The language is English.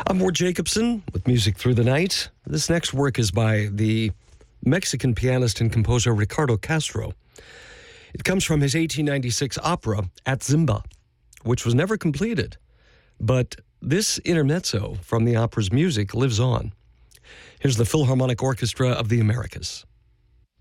I'm Ward Jacobson with Music Through the Night. This next work is by the Mexican pianist and composer Ricardo Castro. It comes from his 1896 opera, At Zimba, which was never completed. But this intermezzo from the opera's music lives on. Here's the Philharmonic Orchestra of the Americas.